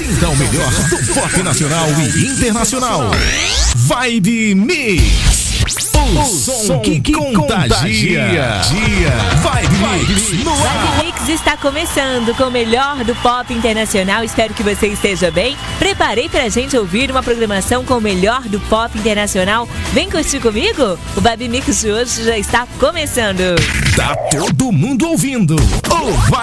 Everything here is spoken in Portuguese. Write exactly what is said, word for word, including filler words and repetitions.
Sinta o melhor do pop nacional e internacional. Vibe Mix. O, o som, som que, que contagia. Dia. Vibe Mix no ar. Vibe Mix está começando com o melhor do pop internacional. Espero que você esteja bem. Preparei pra gente ouvir uma programação com o melhor do pop internacional. Vem curtir comigo? O Vibe Mix de hoje já está começando. Tá todo mundo ouvindo o